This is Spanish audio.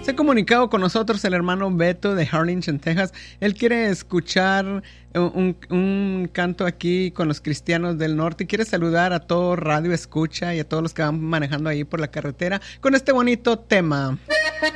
Se ha comunicado con nosotros el hermano Beto de Harlingen, Texas. Él quiere escuchar un canto aquí con los cristianos del norte y quiere saludar a todo Radio Escucha y a todos los que van manejando ahí por la carretera con este bonito tema.